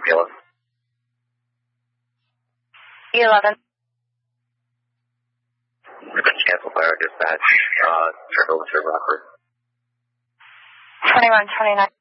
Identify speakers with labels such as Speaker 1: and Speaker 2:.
Speaker 1: E11.
Speaker 2: E11.
Speaker 1: Cancel fire dispatch. Turn over to Rockford.
Speaker 2: 2129.